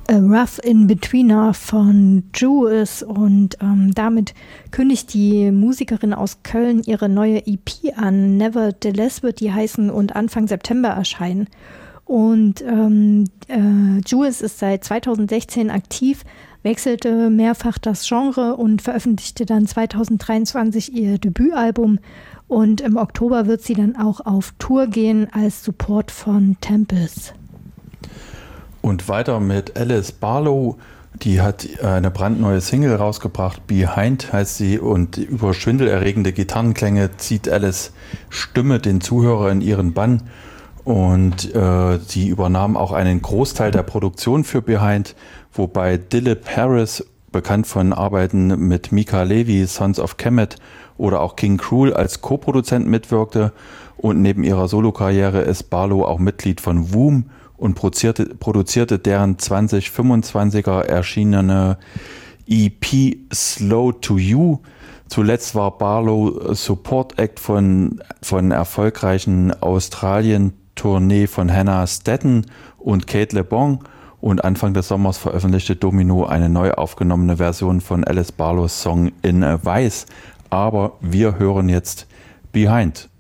A Rough In-Betweener von Jewess und damit kündigt die Musikerin aus Köln ihre neue EP an. Nevertheless wird die heißen und Anfang September erscheinen. Und Jewess ist seit 2016 aktiv, wechselte mehrfach das Genre und veröffentlichte dann 2023 ihr Debütalbum. Und im Oktober wird sie dann auch auf Tour gehen als Support von Tempest. Und weiter mit Alice Barlow, die hat eine brandneue Single rausgebracht, Behind heißt sie, und über schwindelerregende Gitarrenklänge zieht Alice Stimme den Zuhörer in ihren Bann und sie übernahm auch einen Großteil der Produktion für Behind, wobei Dilip Harris, bekannt von Arbeiten mit Mika Levy, Sons of Kemet oder auch King Krul als Co-Produzent mitwirkte, und neben ihrer Solokarriere ist Barlow auch Mitglied von Womb und produzierte deren 2025er erschienene EP Slow to You. Zuletzt war Barlow Support Act von erfolgreichen Australien-Tournee von Hannah Staton und Kate LeBon, und Anfang des Sommers veröffentlichte Domino eine neu aufgenommene Version von Alice Barlows Song In a Weiß. Aber wir hören jetzt Behind.